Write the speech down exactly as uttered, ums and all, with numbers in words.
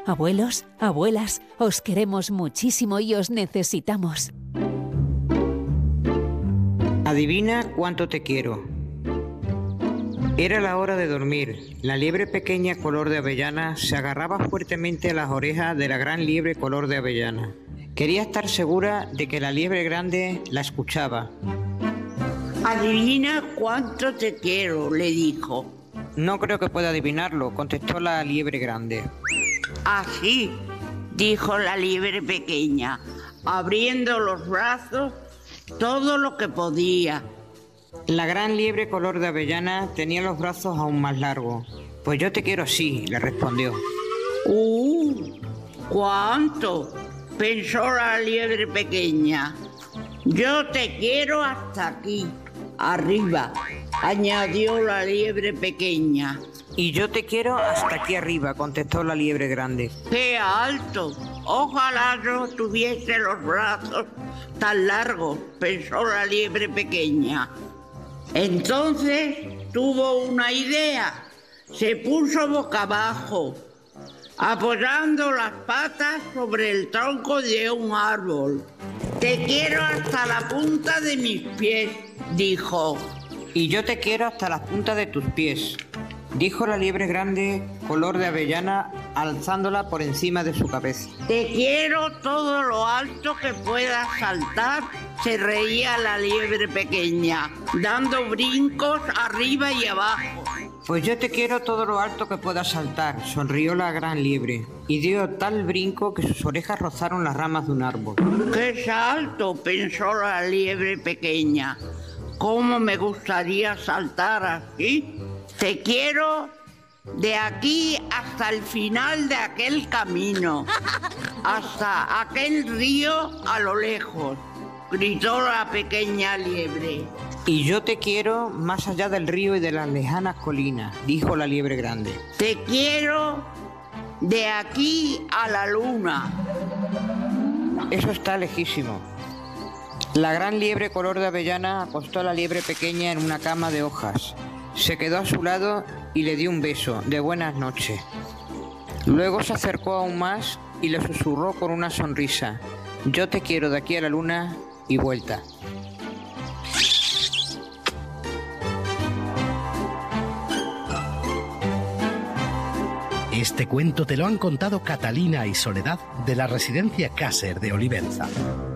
Abuelos, abuelas, os queremos muchísimo y os necesitamos. Adivina cuánto te quiero. Era la hora de dormir. La liebre pequeña color de avellana se agarraba fuertemente a las orejas de la gran liebre color de avellana. Quería estar segura de que la liebre grande la escuchaba. Adivina cuánto te quiero, le dijo. No creo que pueda adivinarlo, contestó la liebre grande. Así, dijo la liebre pequeña, abriendo los brazos todo lo que podía. La gran liebre color de avellana tenía los brazos aún más largos. Pues yo te quiero así, le respondió. ¡Uh! ¿Cuánto? Pensó la liebre pequeña. Yo te quiero hasta aquí, arriba, añadió la liebre pequeña. Y yo te quiero hasta aquí arriba, contestó la liebre grande. ¡Qué alto! Ojalá yo tuviese los brazos tan largos, pensó la liebre pequeña. Entonces tuvo una idea. Se puso boca abajo, apoyando las patas sobre el tronco de un árbol. Te quiero hasta la punta de mis pies, dijo. Y yo te quiero hasta las puntas de tus pies, dijo la liebre grande color de avellana, alzándola por encima de su cabeza. Te quiero todo lo alto que puedas saltar, se reía la liebre pequeña, dando brincos arriba y abajo. Pues yo te quiero todo lo alto que puedas saltar, sonrió la gran liebre, y dio tal brinco que sus orejas rozaron las ramas de un árbol. ¡Qué salto!, pensó la liebre pequeña. ¿Cómo me gustaría saltar así? Te quiero de aquí hasta el final de aquel camino, hasta aquel río a lo lejos, gritó la pequeña liebre. Y yo te quiero más allá del río y de las lejanas colinas, dijo la liebre grande. Te quiero de aquí a la luna. Eso está lejísimo. La gran liebre color de avellana acostó a la liebre pequeña en una cama de hojas. Se quedó a su lado y le dio un beso de buenas noches. Luego se acercó aún más y le susurró con una sonrisa. Yo te quiero de aquí a la luna y vuelta. Este cuento te lo han contado Catalina y Soledad de la Residencia Caser de Olivenza.